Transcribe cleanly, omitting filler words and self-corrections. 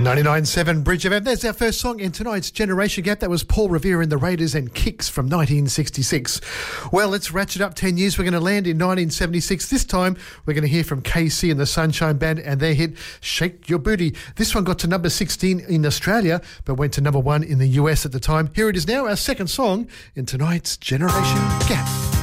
99.7 Bridge FM. There's our first song in tonight's Generation Gap. That was Paul Revere and the Raiders and Kicks from 1966. Well, let's ratchet up 10 years. We're going to land in 1976. This time, we're going to hear from KC and the Sunshine Band and their hit, Shake Your Booty. This one got to number 16 in Australia, but went to number 1 in the US at the time. Here it is now, our second song in tonight's Generation Gap.